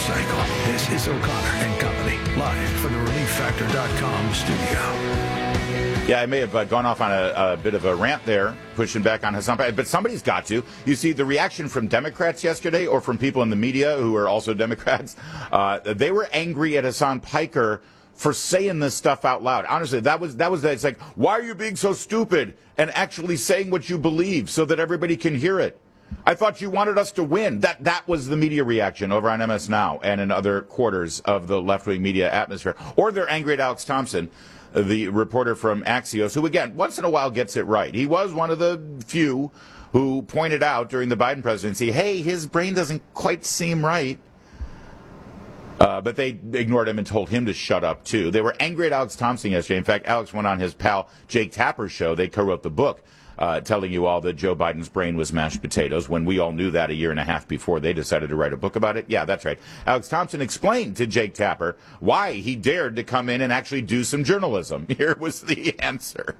cycle. This is O'Connor and Company, live from the ReliefFactor.com studio. Yeah, I may have gone off on a bit of a rant there, pushing back on Hassan Piker, but somebody's got to. You see, the reaction from Democrats yesterday, or from people in the media who are also Democrats, they were angry at Hassan Piker for saying this stuff out loud. Honestly, it's like, why are you being so stupid and actually saying what you believe so that everybody can hear it? I thought you wanted us to win. That was the media reaction over on MS Now and in other quarters of the left-wing media atmosphere. Or they're angry at Alex Thompson, the reporter from Axios, who, again, once in a while gets it right. He was one of the few who pointed out during the Biden presidency, hey, his brain doesn't quite seem right. But they ignored him and told him to shut up, too. They were angry at Alex Thompson yesterday. In fact, Alex went on his pal Jake Tapper's show. They co-wrote the book telling you all that Joe Biden's brain was mashed potatoes when we all knew that a year and a half before they decided to write a book about it. Yeah, that's right. Alex Thompson explained to Jake Tapper why he dared to come in and actually do some journalism. Here was the answer.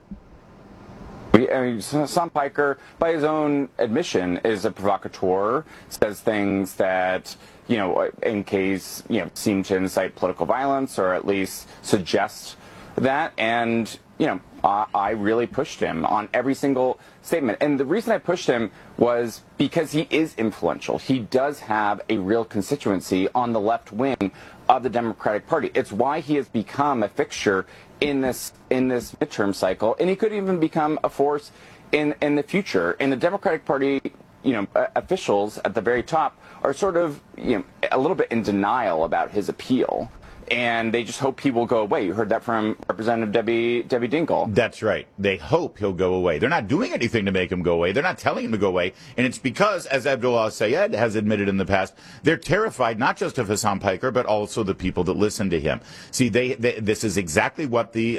Hassan Piker, by his own admission, is a provocateur, says things that, in case, seem to incite political violence or at least suggest that. And, I really pushed him on every single statement. And the reason I pushed him was because he is influential. He does have a real constituency on the left wing of the Democratic Party. It's why he has become a fixture in this midterm cycle, and he could even become a force in the future. And the Democratic Party, officials at the very top are sort of, a little bit in denial about his appeal. And they just hope he will go away. You heard that from Representative Debbie Dingell. That's right. They hope he'll go away. They're not doing anything to make him go away. They're not telling him to go away. And it's because, as Abdullah Sayed has admitted in the past, they're terrified not just of Hassan Piker, but also the people that listen to him. See, this is exactly what the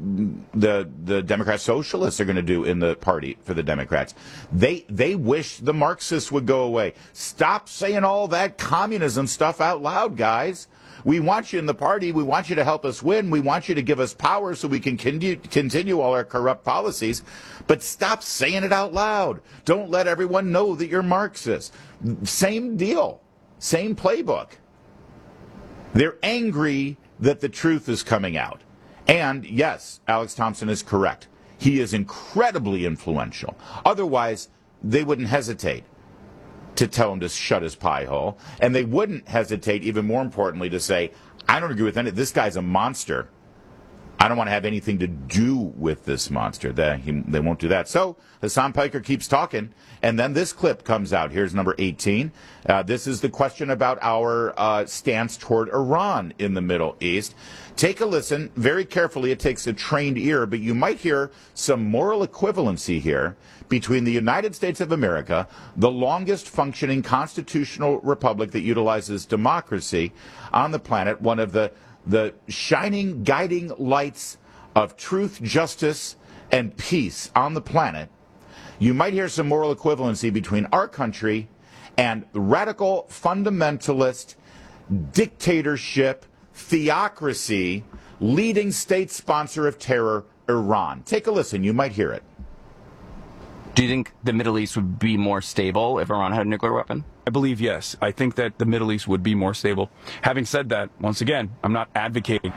Democrat socialists are going to do in the party for the Democrats. They wish the Marxists would go away. Stop saying all that communism stuff out loud, guys. We want you in the party. We want you to help us win. We want you to give us power so we can continue all our corrupt policies. But stop saying it out loud. Don't let everyone know that you're Marxist. Same deal. Same playbook. They're angry that the truth is coming out. And yes, Alex Thompson is correct. He is incredibly influential. Otherwise, they wouldn't hesitate to tell him to shut his pie hole. And they wouldn't hesitate, even more importantly, to say, I don't agree with any. This guy's a monster. I don't want to have anything to do with this monster. They won't do that. So Hassan Piker keeps talking, and then this clip comes out. Here's number 18. This is the question about our stance toward Iran in the Middle East. Take a listen very carefully. It takes a trained ear, but you might hear some moral equivalency here between the United States of America, the longest functioning constitutional republic that utilizes democracy on the planet, one of the shining, guiding lights of truth, justice, and peace on the planet. You might hear some moral equivalency between our country and radical, fundamentalist, dictatorship, theocracy, leading state sponsor of terror, Iran. Take a listen. You might hear it. Do you think the Middle East would be more stable if Iran had a nuclear weapon? I believe yes. I think that the Middle East would be more stable. Having said that, once again, I'm not advocating.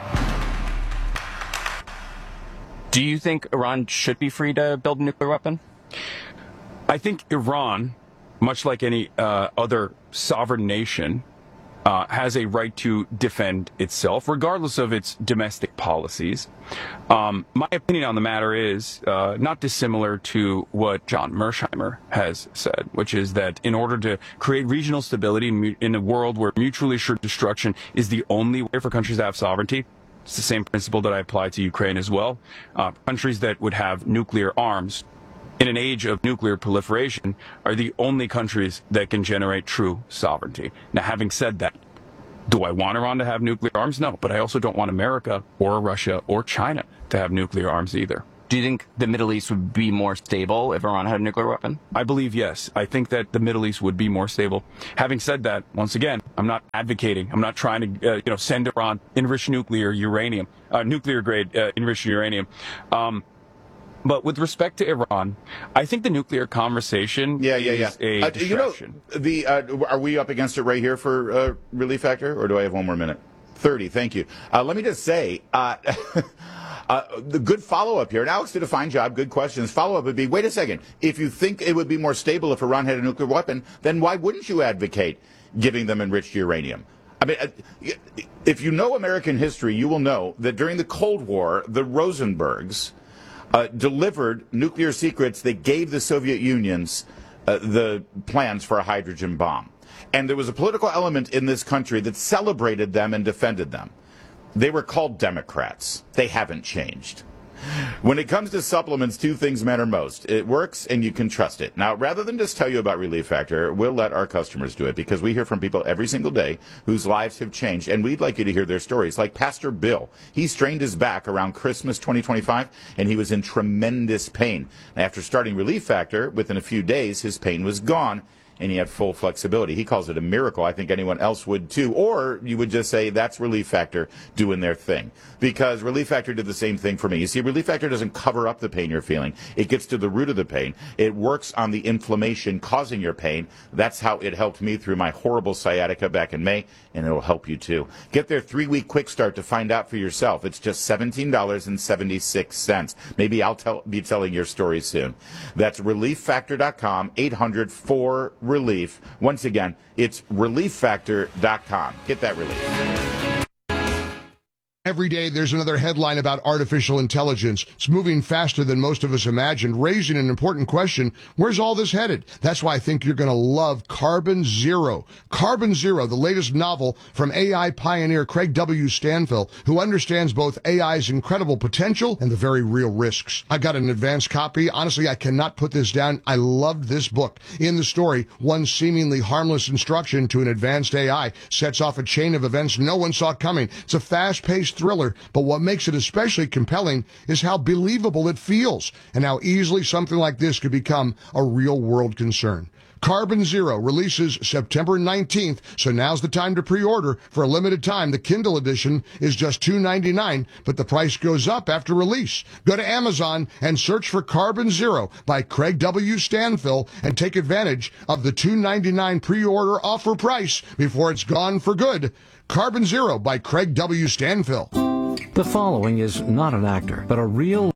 Do you think Iran should be free to build a nuclear weapon? I think Iran, much like any other sovereign nation, has a right to defend itself, regardless of its domestic policies. My opinion on the matter is not dissimilar to what John Mearsheimer has said, which is that in order to create regional stability in a world where mutually assured destruction is the only way for countries to have sovereignty, it's the same principle that I apply to Ukraine as well. Countries that would have nuclear arms in an age of nuclear proliferation are the only countries that can generate true sovereignty. Now, having said that, do I want Iran to have nuclear arms? No, but I also don't want America or Russia or China to have nuclear arms either. Do you think the Middle East would be more stable if Iran had a nuclear weapon? I believe yes. I think that the Middle East would be more stable. Having said that, once again, I'm not advocating. I'm not trying to, send Iran enriched nuclear uranium, nuclear grade enriched uranium. But with respect to Iran, I think the nuclear conversation is a distraction. Are we up against it right here for Relief Factor, or do I have one more minute? 30, thank you. Let me just say, the good follow-up here, and Alex did a fine job, good questions. Follow-up would be, wait a second, if you think it would be more stable if Iran had a nuclear weapon, then why wouldn't you advocate giving them enriched uranium? I mean, if you know American history, you will know that during the Cold War, the Rosenbergs delivered nuclear secrets that gave the Soviet Unions the plans for a hydrogen bomb. And there was a political element in this country that celebrated them and defended them. They were called Democrats. They haven't changed. When it comes to supplements, two things matter most. It works and you can trust it. Now, rather than just tell you about Relief Factor, we'll let our customers do it because we hear from people every single day whose lives have changed, and we'd like you to hear their stories. Like Pastor Bill. He strained his back around Christmas 2025, and he was in tremendous pain. After starting Relief Factor, within a few days, his pain was gone, and he had full flexibility. He calls it a miracle. I think anyone else would too. Or you would just say that's Relief Factor doing their thing. Because Relief Factor did the same thing for me. You see, Relief Factor doesn't cover up the pain you're feeling. It gets to the root of the pain. It works on the inflammation causing your pain. That's how it helped me through my horrible sciatica back in May, and it'll help you too. Get their 3-week quick start to find out for yourself. It's just $17.76. Maybe I'll be telling your story soon. That's ReliefFactor.com, 800-4RELIEF. Once again, it's ReliefFactor.com. Get that relief. Every day there's another headline about artificial intelligence. It's moving faster than most of us imagined, raising an important question. Where's all this headed? That's why I think you're going to love Carbon Zero. Carbon Zero, the latest novel from AI pioneer Craig W. Stanfill, who understands both AI's incredible potential and the very real risks. I got an advanced copy. Honestly, I cannot put this down. I loved this book. In the story, one seemingly harmless instruction to an advanced AI sets off a chain of events no one saw coming. It's a fast-paced thriller, but what makes it especially compelling is how believable it feels and how easily something like this could become a real-world concern. Carbon Zero releases September 19th, so now's the time to pre-order. For a limited time, the Kindle edition is just $2.99, but the price goes up after release. Go to Amazon and search for Carbon Zero by Craig W. Stanfill and take advantage of the $2.99 pre-order offer price before it's gone for good. Carbon Zero by Craig W. Stanfill. The following is not an actor, but a real...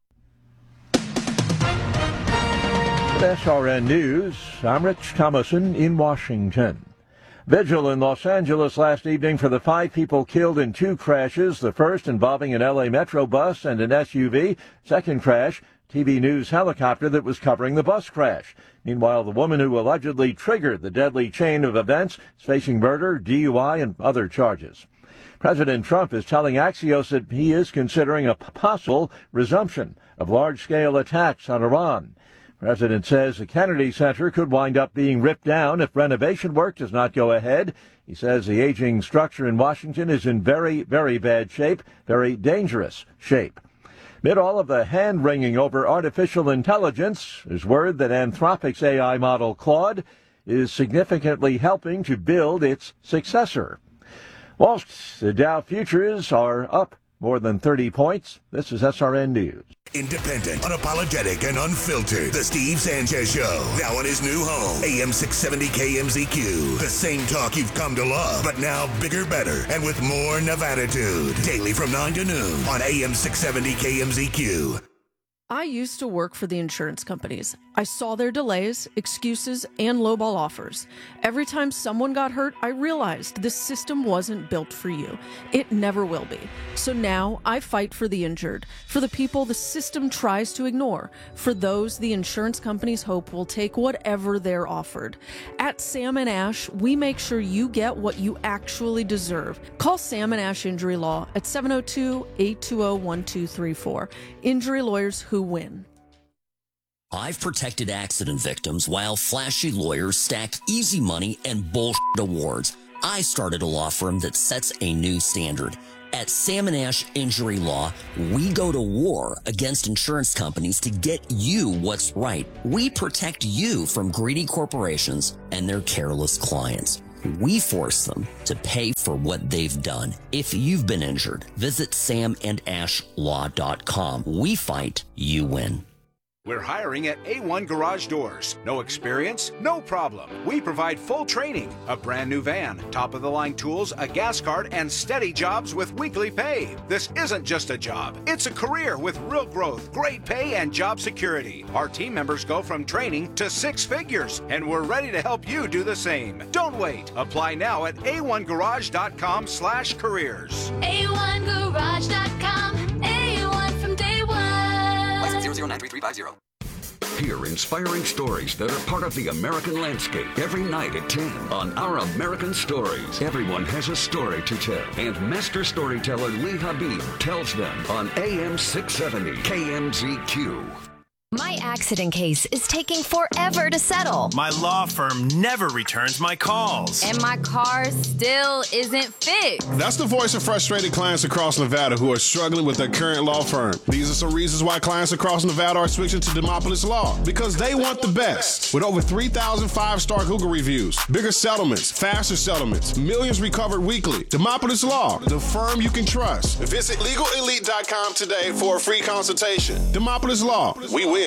SRN News, I'm Rich Thomason in Washington. Vigil in Los Angeles last evening for the 5 people killed in 2 crashes, the first involving an LA Metro bus and an SUV. Second crash, TV News helicopter that was covering the bus crash. Meanwhile, the woman who allegedly triggered the deadly chain of events is facing murder, DUI, and other charges. President Trump is telling Axios that he is considering a possible resumption of large-scale attacks on Iran. The president says the Kennedy Center could wind up being ripped down if renovation work does not go ahead. He says the aging structure in Washington is in very, very bad shape, very dangerous shape. Amid all of the hand-wringing over artificial intelligence, there's word that Anthropic's AI model Claude is significantly helping to build its successor. The Dow futures are up more than 30 points. This is SRN News. Independent, unapologetic, and unfiltered. The Steve Sanchez Show. Now on his new home, AM 670 KMZQ. The same talk you've come to love, but now bigger, better, and with more Nevaditude. Daily from 9 to noon on AM 670 KMZQ. I used to work for the insurance companies. I saw their delays, excuses, and lowball offers. Every time someone got hurt, I realized this system wasn't built for you. It never will be. So now I fight for the injured, for the people the system tries to ignore, for those the insurance companies hope will take whatever they're offered. At Sam & Ash, we make sure you get what you actually deserve. Call Sam & Ash Injury Law at 702-820-1234. Injury lawyers who win. I've protected accident victims while flashy lawyers stack easy money and bullshit awards. I started a law firm that sets a new standard. At Sam & Ash Injury Law, we go to war against insurance companies to get you what's right. We protect you from greedy corporations and their careless clients. We force them to pay for what they've done. If you've been injured, visit samandashlaw.com. We fight, you win. We're hiring at A1 Garage Doors. No experience? No problem. We provide full training, a brand new van, top-of-the-line tools, a gas card, and steady jobs with weekly pay. This isn't just a job. It's a career with real growth, great pay, and job security. Our team members go from training to 6 figures, and we're ready to help you do the same. Don't wait. Apply now at a1garage.com/careers. A1garage.com. A1 from day one. License 0093350. Hear inspiring stories that are part of the American landscape every night at 10 on Our American Stories. Everyone has a story to tell, and master storyteller Lee Habib tells them on AM 670 KMZQ. My accident case is taking forever to settle. My law firm never returns my calls. And my car still isn't fixed. That's the voice of frustrated clients across Nevada who are struggling with their current law firm. These are some reasons why clients across Nevada are switching to Demopolis Law. Because they want the best. With over 3,000 5-star Google reviews, bigger settlements, faster settlements, millions recovered weekly. Demopolis Law, the firm you can trust. Visit LegalElite.com today for a free consultation. Demopolis Law, we win.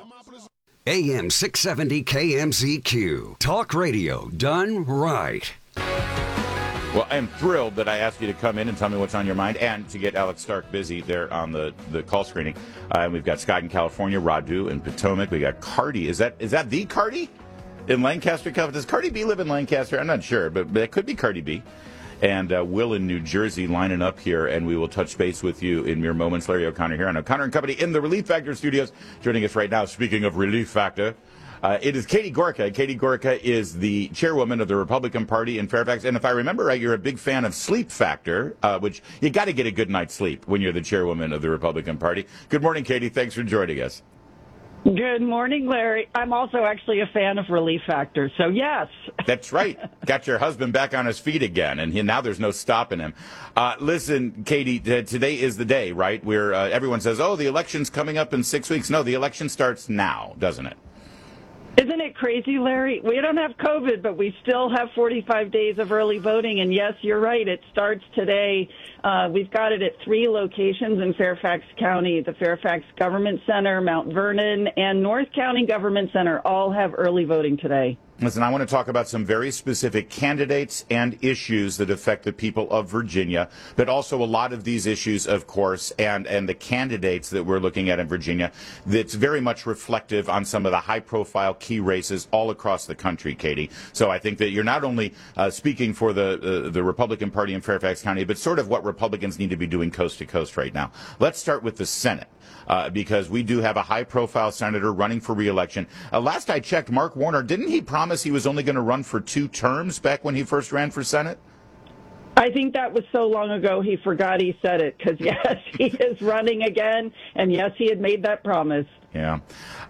AM 670 KMZQ. Talk radio done right. Well, I'm thrilled that I asked you to come in and tell me what's on your mind and to get Alex Stark busy there on the call screening. We've got Scott in California, Radu in Potomac. We got Cardi. Is that the Cardi in Lancaster? Does Cardi B live in Lancaster? I'm not sure, but it could be Cardi B. And Will in New Jersey lining up here, and we will touch base with you in mere moments. Larry O'Connor here on O'Connor and Company in the Relief Factor studios. Joining us right now, speaking of Relief Factor, it is Katie Gorka. Katie Gorka is the chairwoman of the Republican Party in Fairfax. And if I remember right, you're a big fan of Sleep Factor, which you got to get a good night's sleep when you're the chairwoman of the Republican Party. Good morning, Katie. Thanks for joining us. Good morning, Larry. I'm also actually a fan of Relief Factor, so yes. That's right. Got your husband back on his feet again, and now there's no stopping him. Listen, Katie, today is the day, right, where everyone says, oh, the election's coming up in 6 weeks. No, the election starts now, doesn't it? Isn't it crazy, Larry? We don't have COVID, but we still have 45 days of early voting. And yes, you're right. It starts today. We've got it at 3 locations in Fairfax County. The Fairfax Government Center, Mount Vernon, and North County Government Center all have early voting today. Listen, I want to talk about some very specific candidates and issues that affect the people of Virginia, but also a lot of these issues, of course, and the candidates that we're looking at in Virginia, that's very much reflective on some of the high-profile key races all across the country, Katie. So I think that you're not only speaking for the Republican Party in Fairfax County, but sort of what Republicans need to be doing coast to coast right now. Let's start with the Senate. Because we do have a high-profile senator running for re-election. Last I checked, Mark Warner, didn't he promise he was only going to run for 2 terms back when he first ran for Senate? I think that was so long ago he forgot he said it, because, yes, he is running again, and, yes, he had made that promise. Yeah.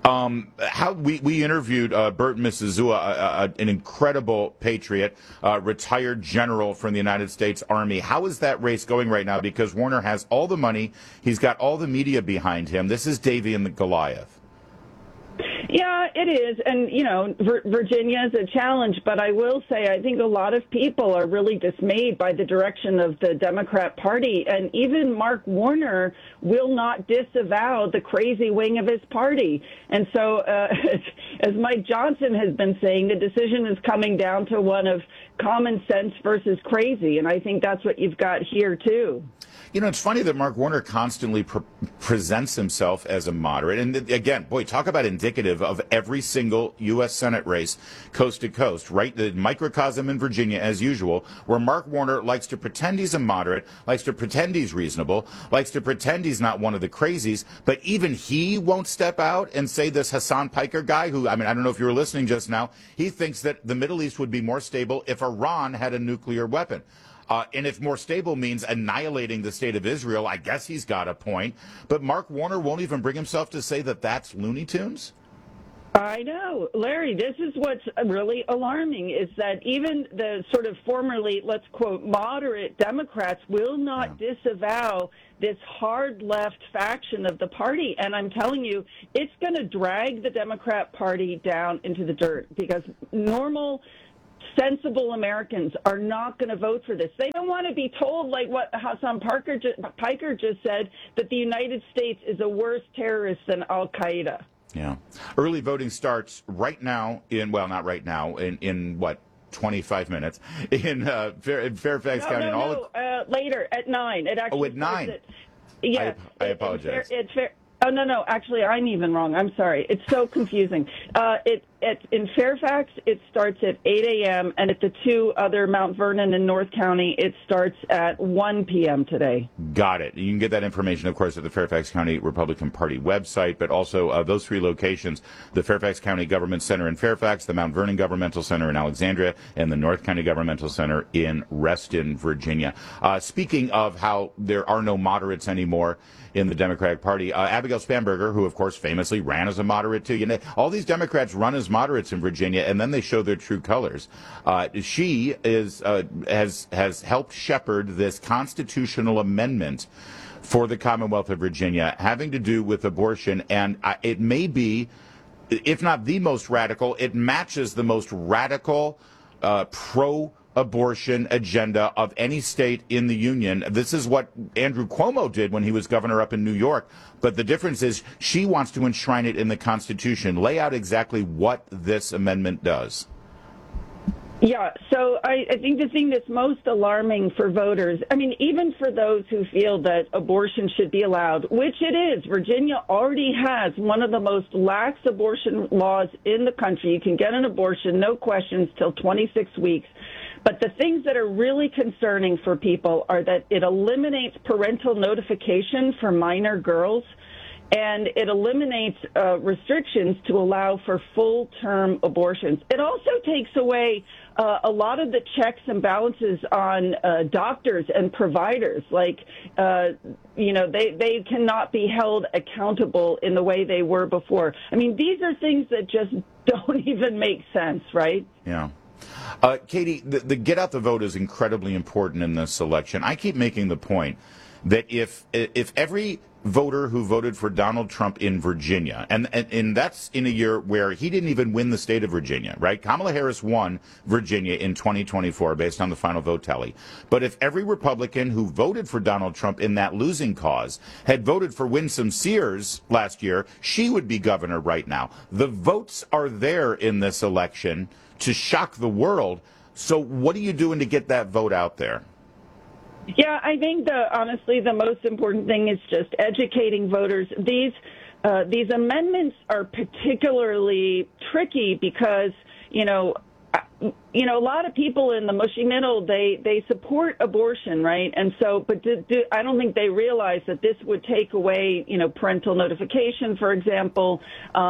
We interviewed Bert Missizua, an incredible patriot, retired general from the United States Army. How is that race going right now? Because Warner has all the money. He's got all the media behind him. This is Davy and the Goliath. Yeah, it is. And, you know, Virginia is a challenge. But I will say I think a lot of people are really dismayed by the direction of the Democrat Party. And even Mark Warner will not disavow the crazy wing of his party. And so, as Mike Johnson has been saying, the decision is coming down to one of common sense versus crazy. And I think that's what you've got here, too. You know, it's funny that Mark Warner constantly presents himself as a moderate. And again, boy, talk about indicative of every single U.S. Senate race, coast to coast, right? The microcosm in Virginia, as usual, where Mark Warner likes to pretend he's a moderate, likes to pretend he's reasonable, likes to pretend he's not one of the crazies. But even he won't step out and say this Hassan Piker guy, who, I mean, I don't know if you were listening just now, he thinks that the Middle East would be more stable if Iran had a nuclear weapon. And if more stable means annihilating the state of Israel, I guess he's got a point. But Mark Warner won't even bring himself to say that that's Looney Tunes? I know. Larry, this is what's really alarming, is that even the sort of formerly, let's quote, moderate Democrats will not disavow this hard left faction of the party. And I'm telling you, it's going to drag the Democrat Party down into the dirt, because normal, sensible Americans are not going to vote for this. They don't want to be told, like what Hassan Piker just said, that the United States is a worse terrorist than Al-Qaeda. Yeah. Early voting starts right now not right now, in what, 25 minutes in Fairfax County. Later at 9. It actually at 9. Yeah. I apologize. It's fair. Oh, no. Actually, I'm even wrong. I'm sorry. It's so confusing. In Fairfax, it starts at 8 a.m., and at the two other, Mount Vernon and North County, it starts at 1 p.m. today. Got it. You can get that information, of course, at the Fairfax County Republican Party website, but also those three locations, the Fairfax County Government Center in Fairfax, the Mount Vernon Governmental Center in Alexandria, and the North County Governmental Center in Reston, Virginia. Speaking of how there are no moderates anymore in the Democratic Party, Abigail Spanberger, who, of course, famously ran as a moderate, too. You know, all these Democrats run as moderates in Virginia, and then they show their true colors. She has helped shepherd this constitutional amendment for the Commonwealth of Virginia having to do with abortion, and it may be, if not the most radical, it matches the most radical pro-abortion agenda of any state in the union. This is what Andrew Cuomo did when he was governor up in New York. But the difference is she wants to enshrine it in the Constitution. Lay out exactly what this amendment does. Yeah, so I think the thing that's most alarming for voters, I mean, even for those who feel that abortion should be allowed, which it is, Virginia already has one of the most lax abortion laws in the country. You can get an abortion, no questions, till 26 weeks. But the things that are really concerning for people are that it eliminates parental notification for minor girls, and it eliminates restrictions to allow for full-term abortions. It also takes away a lot of the checks and balances on doctors and providers. Like, they cannot be held accountable in the way they were before. I mean, these are things that just don't even make sense, right? Yeah. Katie, the get out the vote is incredibly important in this election. I keep making the point that if every voter who voted for Donald Trump in Virginia, and that's in a year where he didn't even win the state of Virginia, right? Kamala Harris won Virginia in 2024 based on the final vote tally. But if every Republican who voted for Donald Trump in that losing cause had voted for Winsome Sears last year, she would be governor right now. The votes are there in this election to shock the world. So what are you doing to get that vote out there? Yeah, I think honestly the most important thing is just educating voters. These amendments are particularly tricky because, a lot of people in the mushy middle, they support abortion, right? And so, but I don't think they realize that this would take away, parental notification, for example,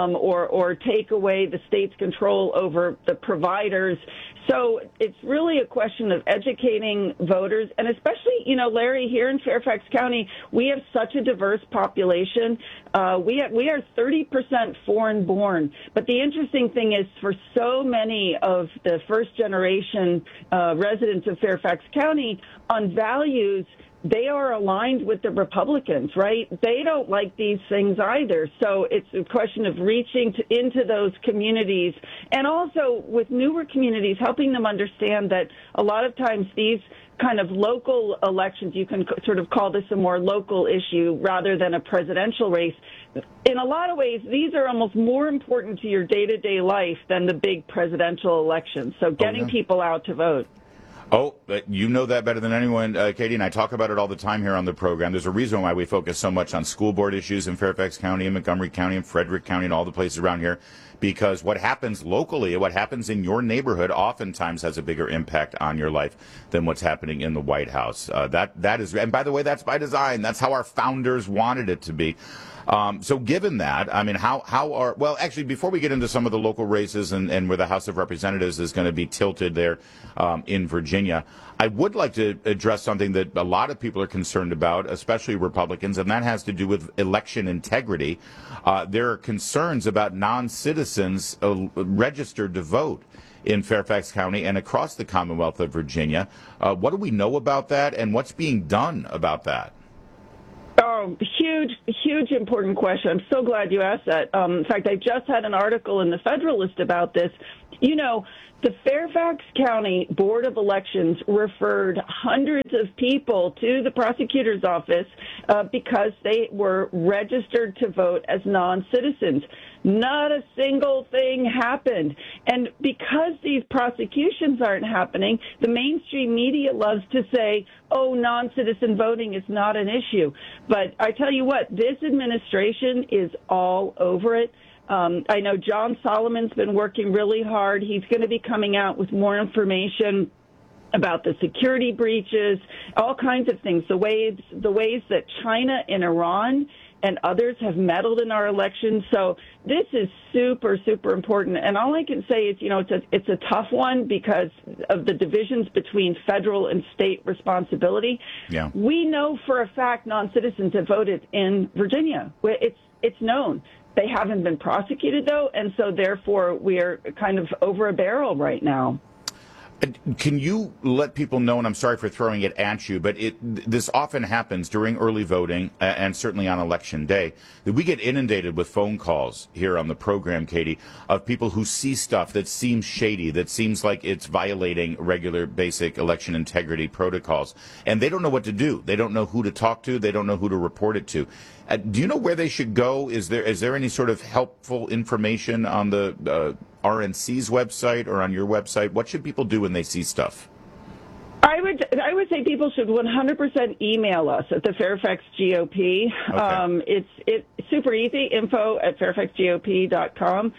or take away the state's control over the providers. So it's really a question of educating voters, and especially, Larry, here in Fairfax County, we have such a diverse population. We are 30% foreign-born. But the interesting thing is, for so many of the first-generation residents of Fairfax County, on values, they are aligned with the Republicans, right? They don't like these things either. So it's a question of reaching into those communities, and also with newer communities, helping them understand that a lot of times these kind of local elections, you can sort of call this a more local issue rather than a presidential race. In a lot of ways, these are almost more important to your day-to-day life than the big presidential elections. So getting people out to vote. Oh, you know that better than anyone, Katie, and I talk about it all the time here on the program. There's a reason why we focus so much on school board issues in Fairfax County and Montgomery County and Frederick County and all the places around here, because what happens locally, what happens in your neighborhood, oftentimes has a bigger impact on your life than what's happening in the White House. That is, and by the way, that's by design. That's how our founders wanted it to be. So given that, I mean, actually, before we get into some of the local races and where the House of Representatives is going to be tilted there in Virginia, I would like to address something that a lot of people are concerned about, especially Republicans, and that has to do with election integrity. There are concerns about non-citizens registered to vote in Fairfax County and across the Commonwealth of Virginia. What do we know about that, and what's being done about that? Oh, huge important question. I'm so glad you asked that. In fact, I just had an article in the Federalist about this. You know, the Fairfax County Board of Elections referred hundreds of people to the prosecutor's office because they were registered to vote as non-citizens. Not a single thing happened. And because these prosecutions aren't happening, the mainstream media loves to say, oh, non-citizen voting is not an issue. But I tell you what, this administration is all over it. I know John Solomon's been working really hard. He's going to be coming out with more information about the security breaches, all kinds of things, the ways that China and Iran and others have meddled in our elections. So this is super, super important. And all I can say is, you know, it's a tough one because of the divisions between federal and state responsibility. Yeah. We know for a fact non-citizens have voted in Virginia. It's known. They haven't been prosecuted, though, and so therefore we are kind of over a barrel right now. Can you let people know, and I'm sorry for throwing it at you, but this often happens during early voting and certainly on Election Day, that we get inundated with phone calls here on the program, Katie, of people who see stuff that seems shady, that seems like it's violating regular basic election integrity protocols, and they don't know what to do. They don't know who to talk to. They don't know who to report it to. Do you know where they should go? Is there any sort of helpful information on the RNC's website or on your website? What should people do when they see stuff? I would say people should 100% email us at the Fairfax GOP. Okay. It's super easy, info@fairfaxgop.com.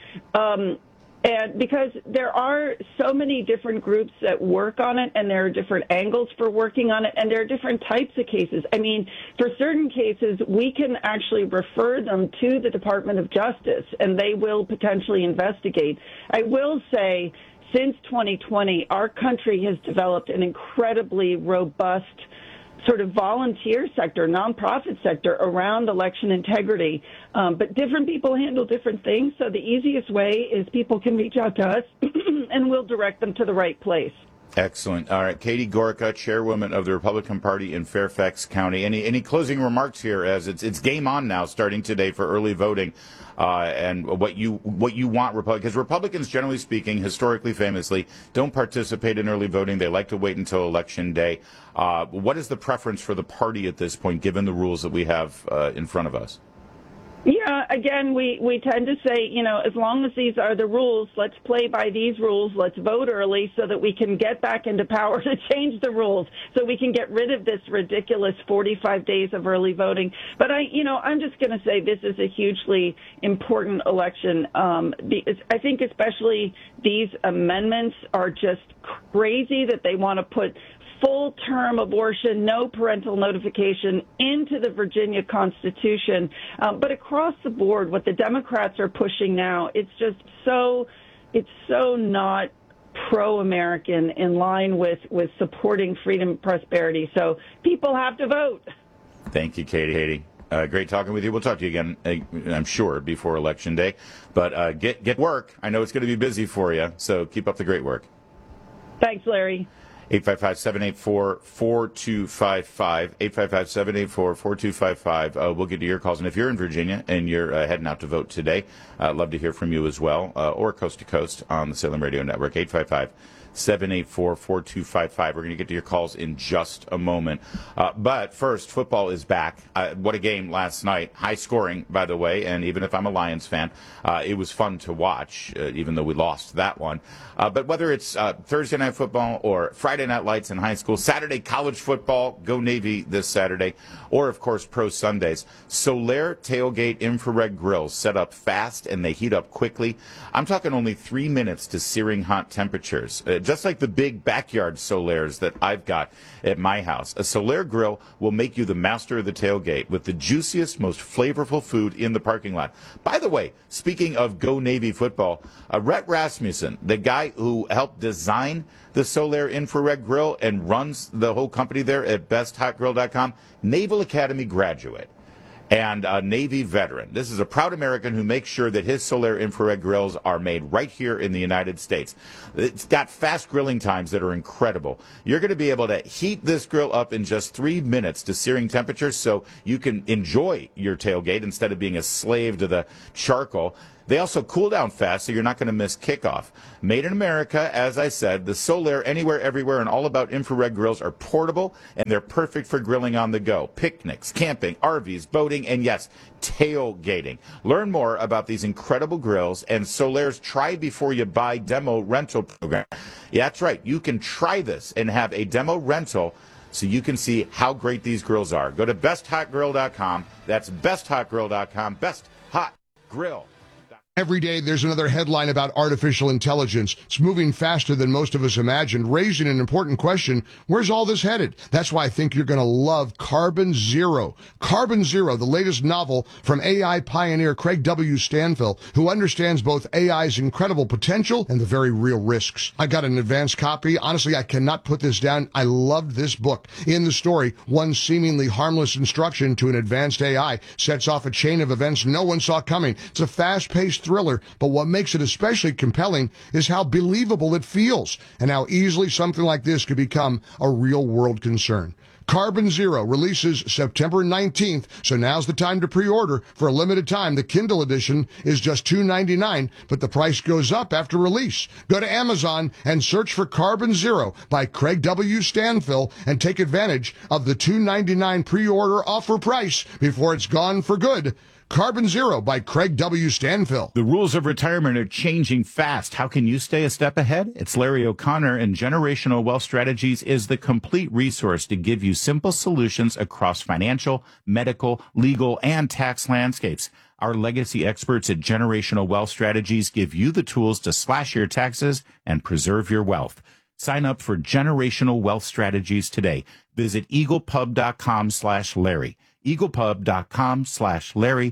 And because there are so many different groups that work on it, and there are different angles for working on it, and there are different types of cases. I mean, for certain cases, we can actually refer them to the Department of Justice, and they will potentially investigate. I will say, since 2020, our country has developed an incredibly robust sort of volunteer sector, nonprofit sector around election integrity. But different people handle different things. So the easiest way is people can reach out to us and we'll direct them to the right place. Excellent. All right. Katie Gorka, chairwoman of the Republican Party in Fairfax County. Any closing remarks here, as it's game on now starting today for early voting, and what you want because Republicans, generally speaking, historically, famously, don't participate in early voting. They like to wait until Election Day. What is the preference for the party at this point, given the rules that we have in front of us? Yeah, again, we tend to say, you know, as long as these are the rules, let's play by these rules. Let's vote early so that we can get back into power to change the rules, so we can get rid of this ridiculous 45 days of early voting. But I'm just going to say this is a hugely important election. I think especially these amendments are just crazy that they want to put full-term abortion, no parental notification into the Virginia Constitution. But across the board, what the Democrats are pushing now, it's so not pro-American, in line with supporting freedom and prosperity. So people have to vote. Thank you, Katie. Great talking with you. We'll talk to you again, I'm sure, before Election Day. But get work. I know it's going to be busy for you, so keep up the great work. Thanks, Larry. 855-784-4255, 855-784-4255. We'll get to your calls. And if you're in Virginia and you're heading out to vote today, I'd love to hear from you as well, or coast to coast on the Salem Radio Network, 855-784-4255. We're going to get to your calls in just a moment. But first, football is back. What a game last night. High scoring, by the way, and even if I'm a Lions fan, it was fun to watch, even though we lost that one. But whether it's Thursday night football or Friday night lights in high school, Saturday college football, go Navy this Saturday, or, of course, Pro Sundays, Solaire Tailgate Infrared Grills set up fast and they heat up quickly. I'm talking only 3 minutes to searing hot temperatures. Just like the big backyard Solaires that I've got at my house. A Solaire grill will make you the master of the tailgate with the juiciest, most flavorful food in the parking lot. By the way, speaking of Go Navy football, Rhett Rasmussen, the guy who helped design the Solaire Infrared Grill and runs the whole company there at besthotgrill.com, Naval Academy graduate and a Navy veteran. This is a proud American who makes sure that his Solaire Infrared Grills are made right here in the United States. It's got fast grilling times that are incredible. You're going to be able to heat this grill up in just 3 minutes to searing temperatures so you can enjoy your tailgate instead of being a slave to the charcoal. They also cool down fast, so you're not going to miss kickoff. Made in America, as I said, the Solaire Anywhere, Everywhere, and All About infrared grills are portable, and they're perfect for grilling on the go. Picnics, camping, RVs, boating, and yes, tailgating. Learn more about these incredible grills and Solaire's Try Before You Buy demo rental program. Yeah, that's right. You can try this and have a demo rental so you can see how great these grills are. Go to besthotgrill.com. That's besthotgrill.com. Best Hot Grill. Every day, there's another headline about artificial intelligence. It's moving faster than most of us imagined, raising an important question. Where's all this headed? That's why I think you're going to love Carbon Zero. Carbon Zero, the latest novel from AI pioneer Craig W. Stanfill, who understands both AI's incredible potential and the very real risks. I got an advanced copy. Honestly, I cannot put this down. I loved this book. In the story, one seemingly harmless instruction to an advanced AI sets off a chain of events no one saw coming. It's a fast-paced thriller, but what makes it especially compelling is how believable it feels and how easily something like this could become a real-world concern. Carbon Zero releases September 19th, so now's the time to pre-order. For a limited time, the Kindle edition is just $2.99, but the price goes up after release. Go to Amazon and search for Carbon Zero by Craig W. Stanfill and take advantage of the $2.99 pre-order offer price before it's gone for good. Carbon Zero by Craig W. Stanfill. The rules of retirement are changing fast. How can you stay a step ahead? It's Larry O'Connor, and Generational Wealth Strategies is the complete resource to give you simple solutions across financial, medical, legal, and tax landscapes. Our legacy experts at Generational Wealth Strategies give you the tools to slash your taxes and preserve your wealth. Sign up for Generational Wealth Strategies today. Visit eaglepub.com/Larry. eaglepub.com/Larry,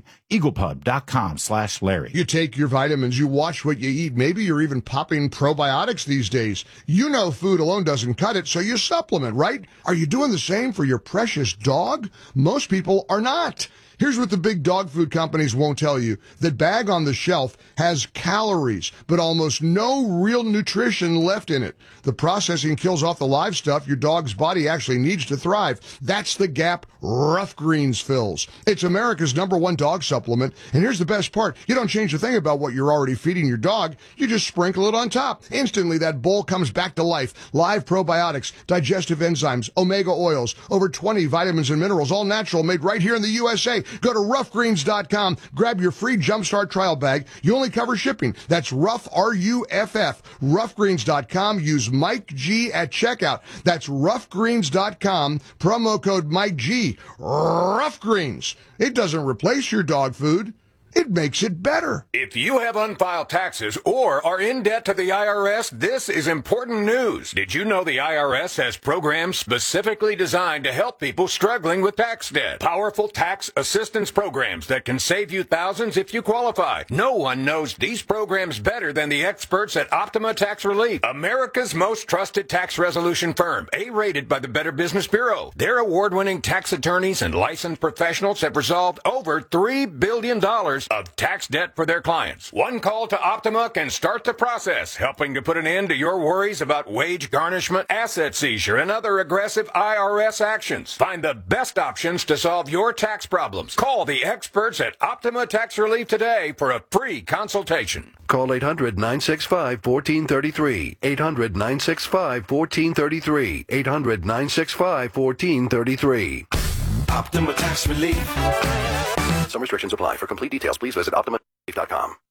eaglepub.com/Larry. You take your vitamins, you watch what you eat. Maybe you're even popping probiotics these days. You know food alone doesn't cut it, so you supplement, right? Are you doing the same for your precious dog? Most people are not. Here's what the big dog food companies won't tell you. The bag on the shelf has calories, but almost no real nutrition left in it. The processing kills off the live stuff your dog's body actually needs to thrive. That's the gap Rough Greens fills. It's America's #1 dog supplement, and here's the best part. You don't change a thing about what you're already feeding your dog. You just sprinkle it on top. Instantly, that bowl comes back to life. Live probiotics, digestive enzymes, omega oils, over 20 vitamins and minerals, all natural, made right here in the USA. Go to roughgreens.com, grab your free Jumpstart trial bag. You only cover shipping. That's Rough, R-U-F-F. Roughgreens.com. Use Mike G at checkout. That's roughgreens.com. Promo code Mike G. Rough Greens. It doesn't replace your dog food. It makes it better. If you have unfiled taxes or are in debt to the IRS, this is important news. Did you know the IRS has programs specifically designed to help people struggling with tax debt? Powerful tax assistance programs that can save you thousands if you qualify. No one knows these programs better than the experts at Optima Tax Relief, America's most trusted tax resolution firm, A-rated by the Better Business Bureau. Their award-winning tax attorneys and licensed professionals have resolved over $3 billion of tax debt for their clients. One call to Optima can start the process, helping to put an end to your worries about wage garnishment, asset seizure, and other aggressive IRS actions. Find the best options to solve your tax problems. Call the experts at Optima Tax Relief today for a free consultation. Call 800-965-1433. 800-965-1433. 800-965-1433. Optima Tax Relief. Some restrictions apply. For complete details, please visit OptimaRelief.com.